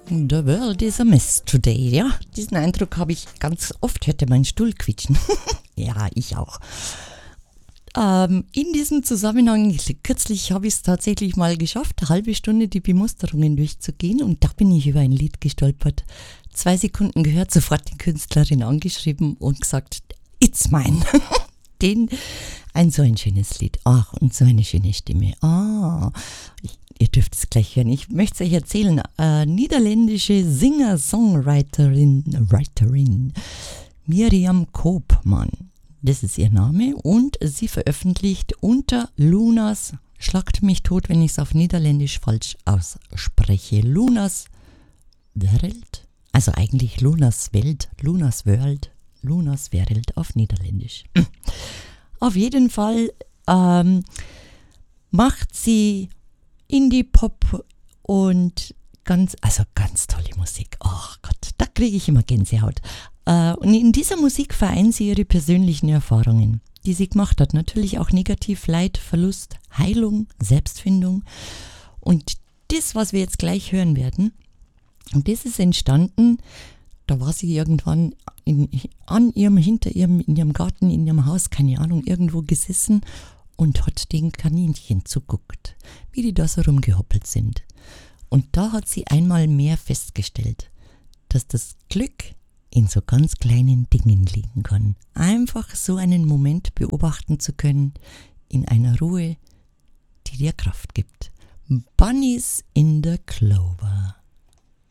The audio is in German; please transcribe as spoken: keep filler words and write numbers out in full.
The world is a mess today, ja. Diesen Eindruck habe ich ganz oft, hörte mein Stuhl quietschen. Ja, ich auch. Ähm, in diesem Zusammenhang, kürzlich habe ich es tatsächlich mal geschafft, eine halbe Stunde die Bemusterungen durchzugehen und da bin ich über ein Lied gestolpert. Zwei Sekunden gehört, sofort die Künstlerin angeschrieben und gesagt, it's mine. Den, ein so ein schönes Lied. Ach, und so eine schöne Stimme. Ah, ich, ihr dürft es gleich hören. Ich möchte es euch erzählen. Äh, niederländische Singer-Songwriterin Writerin, Mirjam Koopman. Das ist ihr Name und sie veröffentlicht unter Lunas, schlagt mich tot, wenn ich es auf Niederländisch falsch ausspreche, Lunas Wereld, also eigentlich Lunas Welt, Lunas World, Lunas Wereld auf Niederländisch. Auf jeden Fall ähm, macht sie Indie-Pop und ganz, also ganz tolle Musik. Oh Gott, da kriege ich immer Gänsehaut. Äh, und in dieser Musik vereint sie ihre persönlichen Erfahrungen, die sie gemacht hat. Natürlich auch negativ, Leid, Verlust, Heilung, Selbstfindung. Und das, was wir jetzt gleich hören werden, und das ist entstanden, da war sie irgendwann in, an ihrem, hinter ihrem, in ihrem Garten, in ihrem Haus, keine Ahnung, irgendwo gesessen und hat den Kaninchen zuguckt, wie die da so rumgehoppelt sind. Und da hat sie einmal mehr festgestellt, dass das Glück in so ganz kleinen Dingen liegen kann. Einfach so einen Moment beobachten zu können, in einer Ruhe, die dir Kraft gibt. Bunnies in the Clover.